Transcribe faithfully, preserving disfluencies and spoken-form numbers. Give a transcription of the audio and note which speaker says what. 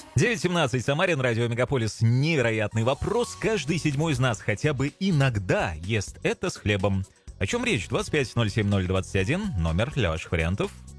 Speaker 1: девять семнадцать, Самарин, радио Мегаполис. Невероятный вопрос. Каждый седьмой из нас хотя бы иногда ест это с хлебом. О чем речь? двадцать пять ноль семь ноль двадцать один, номер для ваших вариантов.